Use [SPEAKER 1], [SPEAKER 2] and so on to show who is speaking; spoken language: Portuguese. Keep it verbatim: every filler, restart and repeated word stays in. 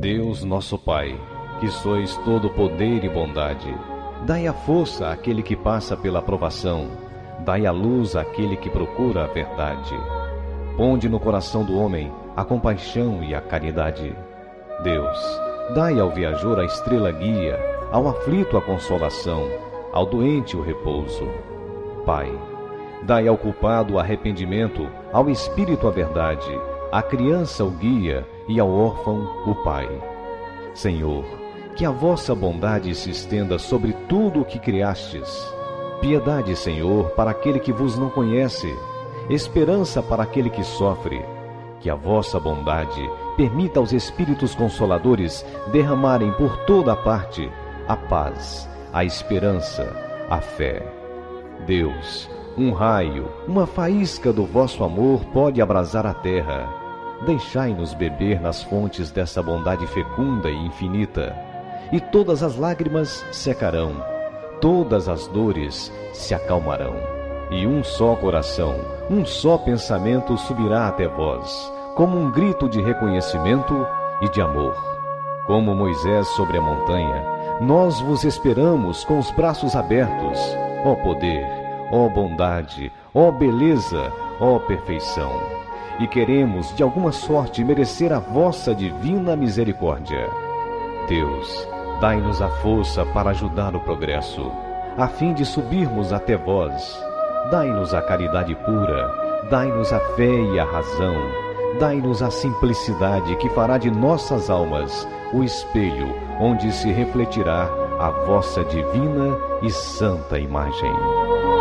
[SPEAKER 1] Deus nosso Pai, que sois todo poder e bondade, dai a força àquele que passa pela provação, dai a luz àquele que procura a verdade. Ponde no coração do homem a compaixão e a caridade. Deus, dai ao viajor a estrela guia, ao aflito a consolação, ao doente o repouso. Pai, dai ao culpado o arrependimento, ao espírito a verdade, à criança o guia e ao órfão o pai. Senhor, que a vossa bondade se estenda sobre tudo o que criastes. Piedade, Senhor, para aquele que vos não conhece, esperança para aquele que sofre. Que a vossa bondade permita aos Espíritos Consoladores derramarem por toda a parte a paz, a esperança, a fé. Deus, um raio, uma faísca do vosso amor pode abrasar a terra. Deixai-nos beber nas fontes dessa bondade fecunda e infinita, e todas as lágrimas secarão, todas as dores se acalmarão, e um só coração, um só pensamento subirá até vós, como um grito de reconhecimento e de amor. Como Moisés sobre a montanha, nós vos esperamos com os braços abertos, ó poder, ó bondade, ó beleza, ó perfeição. E queremos, de alguma sorte, merecer a vossa divina misericórdia. Deus, dai-nos a força para ajudar o progresso, a fim de subirmos até vós. Dai-nos a caridade pura, dai-nos a fé e a razão, dai-nos a simplicidade que fará de nossas almas o espelho onde se refletirá a vossa divina e santa imagem.